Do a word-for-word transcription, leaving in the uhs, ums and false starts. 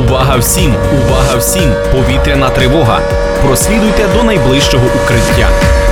Увага всім! Увага всім! Повітряна тривога! Прослідуйте до найближчого укриття.